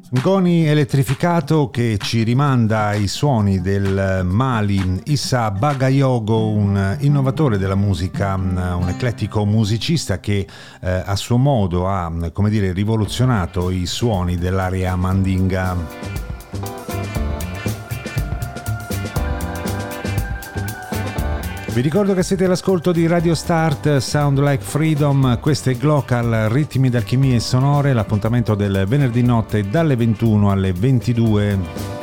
Ngoni elettrificato che ci rimanda ai suoni del Mali. Issa Bagayogo, un innovatore della musica, un eclettico musicista che a suo modo ha, come dire, rivoluzionato i suoni dell'area mandinga. Vi ricordo che siete all'ascolto di Radio Start, Sound Like Freedom, questo è Glocal, ritmi d'alchimie sonore, l'appuntamento del venerdì notte dalle 21 alle 22.